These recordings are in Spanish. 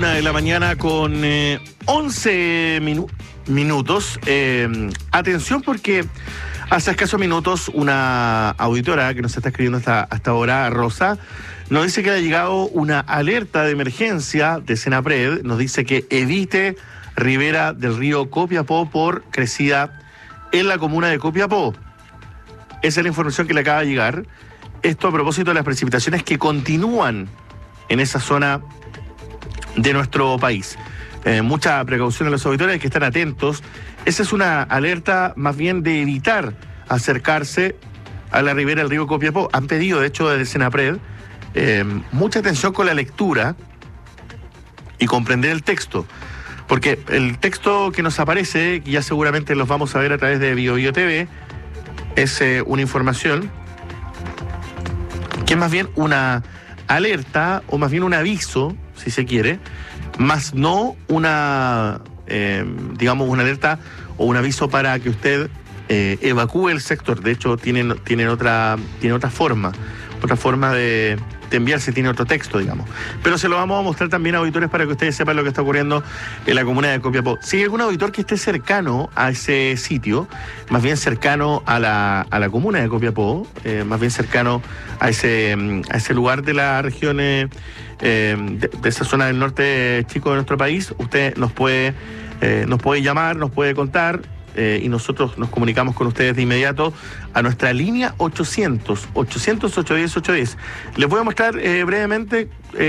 1:00 con 11 minutos. Atención, porque hace escasos minutos una auditora que nos está escribiendo hasta ahora, Rosa, nos dice que le ha llegado una alerta de emergencia de Senapred. Nos dice que evite ribera del río Copiapó por crecida en la comuna de Copiapó. Esa es la información que le acaba de llegar. Esto a propósito de las precipitaciones que continúan en esa zona de nuestro país. Mucha precaución a los auditores, que están atentos. Esa es una alerta más bien de evitar acercarse a la ribera del río Copiapó. Han pedido, de hecho, desde Senapred, mucha atención con la lectura y comprender el texto. Porque el texto que nos aparece, que ya seguramente los vamos a ver a través de BioBio TV, es una información que es más bien una alerta, o más bien un aviso, si se quiere, más no una, digamos, una alerta o un aviso para que usted evacúe el sector. De hecho, tienen otra forma de enviarse, tiene otro texto, digamos. Pero se lo vamos a mostrar también a auditores para que ustedes sepan lo que está ocurriendo en la comuna de Copiapó. Si hay algún auditor que esté cercano a ese sitio, más bien cercano a la comuna de Copiapó, más bien cercano a ese lugar de la región, de esa zona del norte chico de nuestro país, usted nos puede llamar, nos puede contar. Y nosotros nos comunicamos con ustedes de inmediato a nuestra línea 800-810-810. Les voy a mostrar brevemente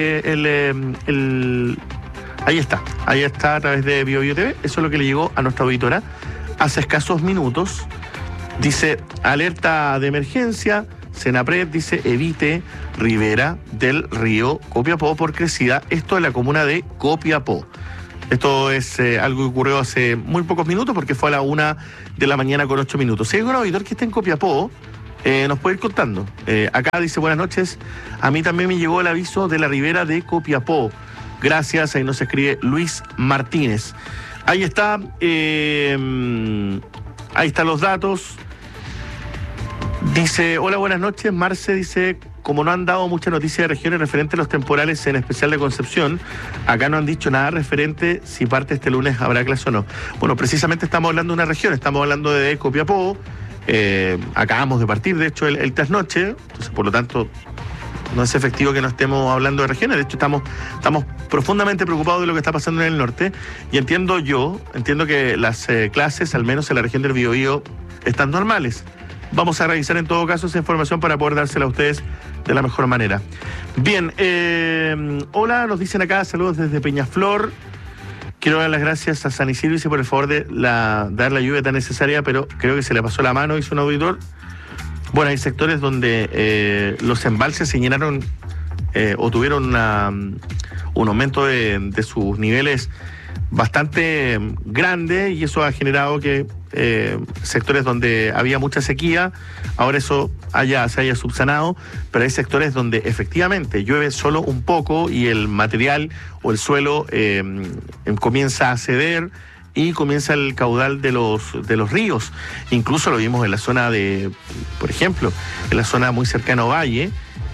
ahí está a través de BioBio TV. Eso es lo que le llegó a nuestra auditora hace escasos minutos. Dice: alerta de emergencia, Senapred dice evite ribera del río Copiapó por crecida. Esto en la comuna de Copiapó. Esto es algo que ocurrió hace muy pocos minutos, porque fue a la 1:00 con 8 minutos. Si hay algún auditor que esté en Copiapó, nos puede ir contando. Acá dice: buenas noches, a mí también me llegó el aviso de la ribera de Copiapó. Gracias, ahí nos escribe Luis Martínez. Ahí está, ahí están los datos. Dice: hola, buenas noches, Marce, dice: como no han dado mucha noticia de regiones referente a los temporales, en especial de Concepción, acá no han dicho nada referente si parte este lunes habrá clase o no. Bueno, precisamente estamos hablando de una región, estamos hablando de Copiapó, acabamos de partir, de hecho, el trasnoche, entonces por lo tanto no es efectivo que no estemos hablando de regiones. De hecho, estamos profundamente preocupados de lo que está pasando en el norte, y entiendo que las clases, al menos en la región del Biobío, están normales. Vamos a revisar en todo caso esa información para poder dársela a ustedes de la mejor manera. Bien, hola, nos dicen acá, saludos desde Peñaflor. Quiero dar las gracias a San Isidro, dice, por el favor de dar la lluvia tan necesaria, pero creo que se le pasó la mano, hizo un auditor. Bueno, hay sectores donde los embalses se llenaron o tuvieron un aumento de sus niveles bastante grande, y eso ha generado que sectores donde había mucha sequía, ahora eso se haya subsanado, pero hay sectores donde efectivamente llueve solo un poco y el material o el suelo comienza a ceder y comienza el caudal de los ríos. Incluso lo vimos en la zona por ejemplo, en la zona muy cercana a Valle,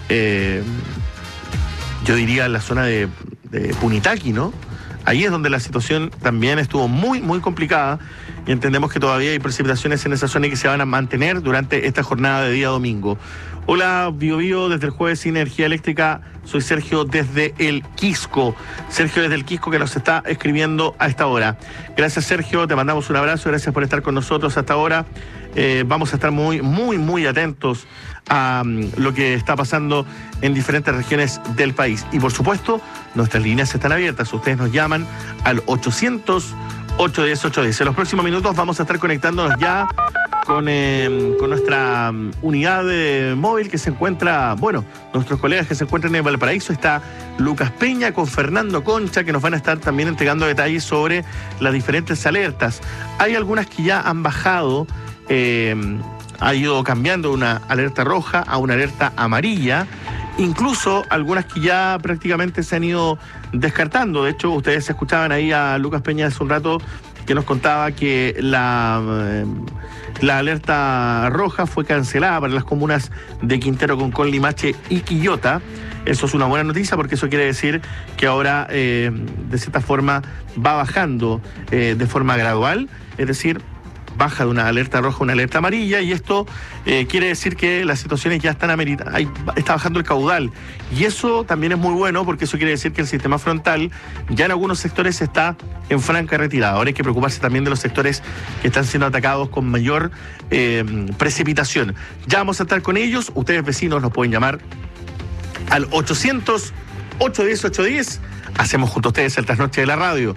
yo diría en la zona de Punitaqui, ¿no? Ahí es donde la situación también estuvo muy, muy complicada, y entendemos que todavía hay precipitaciones en esa zona y que se van a mantener durante esta jornada de día domingo. Hola, BioBio, desde el jueves sin energía eléctrica, soy Sergio desde el Quisco. Sergio desde el Quisco, que nos está escribiendo a esta hora. Gracias, Sergio, te mandamos un abrazo, gracias por estar con nosotros hasta ahora. Vamos a estar muy, muy, muy atentos a lo que está pasando en diferentes regiones del país. Y por supuesto, nuestras líneas están abiertas. Ustedes nos llaman al 800-810-810. En los próximos minutos vamos a estar conectándonos ya con nuestra unidad móvil que se encuentra, nuestros colegas que se encuentran en Valparaíso. Está Lucas Peña con Fernando Concha, que nos van a estar también entregando detalles sobre las diferentes alertas. Hay algunas que ya han bajado, ha ido cambiando una alerta roja a una alerta amarilla, incluso algunas que ya prácticamente se han ido descartando. De hecho, ustedes escuchaban ahí a Lucas Peña hace un rato que nos contaba que la alerta roja fue cancelada para las comunas de Quintero, Concón, Limache y Quillota. Eso es una buena noticia porque eso quiere decir que ahora de cierta forma va bajando de forma gradual, es decir, baja de una alerta roja a una alerta amarilla, y esto quiere decir que las situaciones ya están está bajando el caudal, y eso también es muy bueno porque eso quiere decir que el sistema frontal ya en algunos sectores está en franca retirada. Ahora hay que preocuparse también de los sectores que están siendo atacados con mayor precipitación. Ya vamos a estar con ellos. Ustedes, vecinos, nos pueden llamar al 800-810-810. Hacemos junto a ustedes el trasnoche de la radio.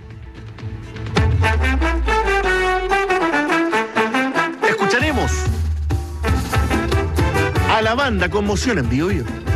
Escucharemos a la banda Conmoción en vivo.